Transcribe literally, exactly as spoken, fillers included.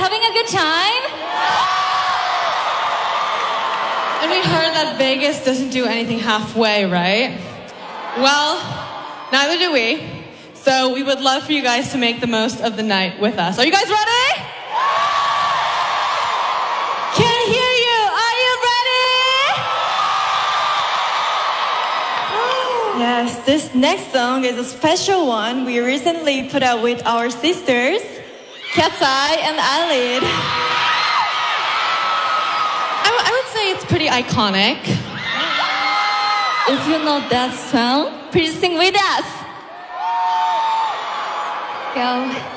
having a good time? And we heard that Vegas doesn't do anything halfway, right? Well, neither do we. So we would love for you guys to make the most of the night with us. Are you guys ready? Can't hear you. Are you ready? Yes, this next song is a special one we recently put out with our sisters, Cat's Eye and Eyelid. I, w- I would say it's pretty iconic. If you know that song, please sing with us. Go.